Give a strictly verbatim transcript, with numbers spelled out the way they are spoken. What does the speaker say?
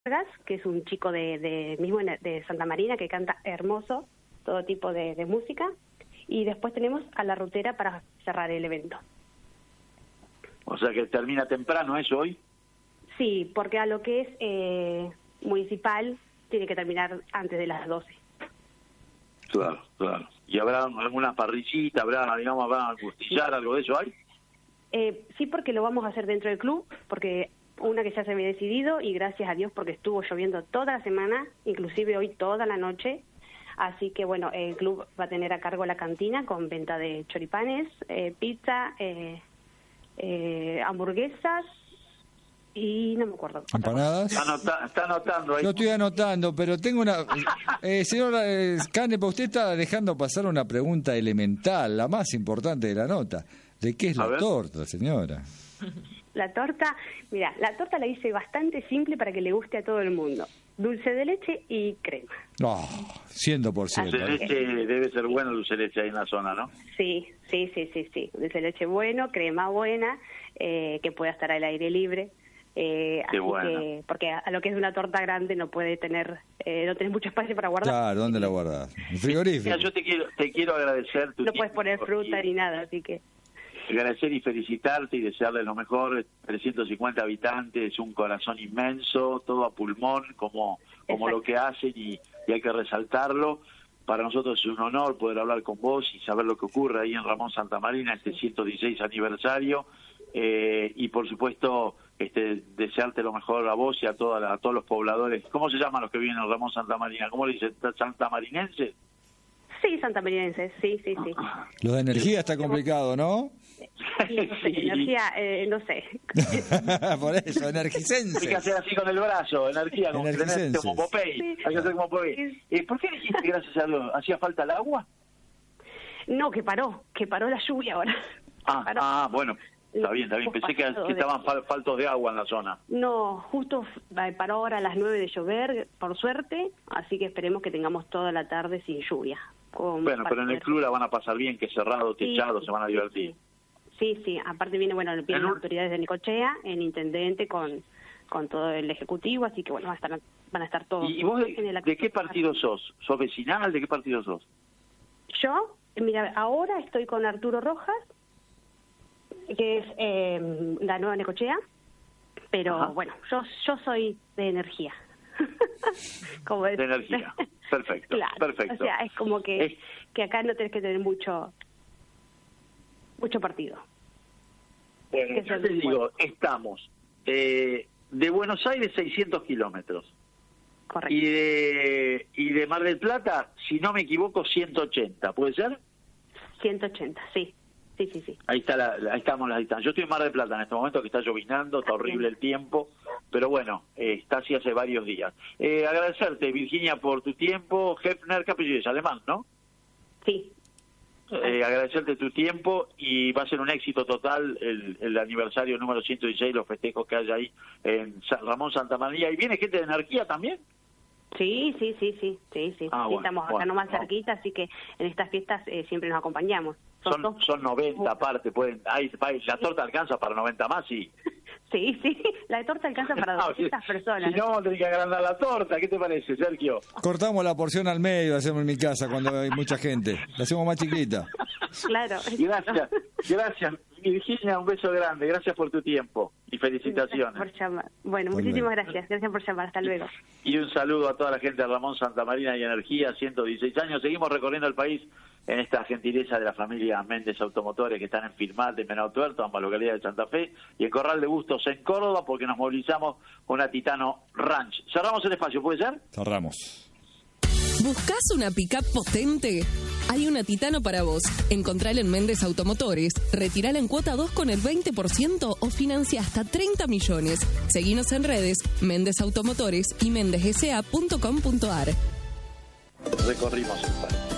que es un chico de, de mismo de Santa Marina que canta hermoso, todo tipo de, de música. Y después tenemos a La Rutera para cerrar el evento. O sea que termina temprano eso hoy. Sí, porque a lo que es eh, municipal tiene que terminar antes de las doce. Claro, claro. ¿Y habrá alguna parrillita, habrá, digamos, habrá costillar, sí. algo de eso hay? Eh, sí, porque lo vamos a hacer dentro del club, porque una que ya se había decidido y gracias a Dios porque estuvo lloviendo toda la semana, inclusive hoy toda la noche. Así que bueno, el club va a tener a cargo la cantina con venta de choripanes, eh, pizza, eh, eh, hamburguesas y no me acuerdo. ¿Empanadas? Está, anota, está anotando ahí. Lo estoy anotando, pero tengo una... Eh, señora eh, Canepa, usted está dejando pasar una pregunta elemental, la más importante de la nota. ¿De qué es la torta, señora? La torta, mira, la torta la hice bastante simple para que le guste a todo el mundo. Dulce de leche y crema. Oh, cien por ciento. Dulce de leche debe ser bueno, dulce de leche ahí en la zona, ¿no? Sí, sí, sí, sí, sí. Dulce de leche bueno, crema buena, eh, que pueda estar al aire libre. Eh, Qué así bueno. que, porque a, a lo que es una torta grande no puede tener, eh, no tenés mucho espacio para guardar. Claro, ¿dónde la guardás? ¿En frigorífico? Mira, yo te quiero, te quiero agradecer. Tu no puedes poner fruta y... ni nada, así que... Agradecer y felicitarte y desearle lo mejor. trescientos cincuenta habitantes, un corazón inmenso, todo a pulmón, como, como lo que hacen y, y hay que resaltarlo. Para nosotros es un honor poder hablar con vos y saber lo que ocurre ahí en Ramón Santa Marina, este ciento dieciséis aniversario. Eh, y por supuesto, este, desearte lo mejor a vos y a, toda la, a todos los pobladores. ¿Cómo se llaman los que viven en Ramón Santa Marina? ¿Cómo le dicen? ¿Santamarinenses? Sí, santamarinenses, sí, sí, sí. Lo de energía está complicado, ¿no? Sí, no sé, energía, eh, no sé. Por eso, energicenses. Hay que hacer así con el brazo, energía, como, tener, como Popeye. Sí, Hay que hacer como Popeye. sí. Eh, ¿Por qué dijiste gracias a Dios? ¿Hacía falta el agua? No, que paró, que paró la lluvia ahora. Ah, Paró. ah bueno, está bien, está bien. Pensé que, que estaban fal, faltos de agua en la zona. No, justo paró ahora a las nueve de llover, por suerte, así que esperemos que tengamos toda la tarde sin lluvia. Bueno, pero en el club la van a pasar bien, que es cerrado, techado, sí, se van a divertir. Sí, sí, sí. Aparte viene, bueno, vienen las autoridades de Necochea, el intendente con con todo el ejecutivo, así que bueno, van a estar, van a estar todos. ¿Y, y vos de, de qué partido sos? ¿Sos vecinal? ¿De qué partido sos? Yo, mira, ahora estoy con Arturo Rojas, que es eh, la nueva Necochea, pero Ajá. bueno, yo yo soy de energía. Como de energía, perfecto, claro. perfecto. O sea, es como que, es... que acá no tenés que tener mucho mucho partido. Bueno, yo te digo, bueno. estamos eh, de Buenos Aires seiscientos kilómetros. Correcto. Y de, y de Mar del Plata, si no me equivoco, ciento ochenta, ¿puede ser? ciento ochenta, sí. Sí, sí, sí. Ahí está la, ahí estamos la distancia. Yo estoy en Mar del Plata en este momento, que está llovinando, está horrible el tiempo, pero bueno, eh, está así hace varios días. Eh, agradecerte, Virginia, por tu tiempo. Hefner, ¿qué apellido es? Alemán, ¿no? Sí. Eh, agradecerte tu tiempo y va a ser un éxito total el, el aniversario número ciento dieciséis, los festejos que hay ahí en San Ramón Santa María. ¿Y viene gente de energía también? Sí, sí, sí, sí, sí, sí. Ah, sí bueno, estamos acá bueno, nomás bueno. cerquita, así que en estas fiestas eh, siempre nos acompañamos. Son, son, son noventa aparte, pueden, hay, la torta alcanza para noventa más, sí. Sí, sí, la torta alcanza para doscientas personas. Si no, tenés que agrandar la torta, ¿qué te parece, Sergio? Cortamos la porción al medio, hacemos en mi casa cuando hay mucha gente, la hacemos más chiquita. Claro. Gracias, gracias. Virginia, un beso grande, gracias por tu tiempo y felicitaciones. Gracias por llamar. Bueno, por muchísimas luego. gracias, gracias por llamar, hasta luego. Y un saludo a toda la gente de Ramón Santa Marina y Energía, ciento dieciséis años, seguimos recorriendo el país en esta gentileza de la familia Méndez Automotores, que están en Firmate, en Menautuerto, ambas localidades de Santa Fe, y en Corral de Bustos en Córdoba, porque nos movilizamos con una Titano Ranch. Cerramos el espacio, ¿puede ser? Cerramos. ¿Buscás una pick-up potente? Hay una Titano para vos. Encontrala en Méndez Automotores, retirala en cuota dos con el veinte por ciento o financia hasta treinta millones. Seguinos en redes, Méndez Automotores y méndez s a punto com punto a r. Recorrimos el país.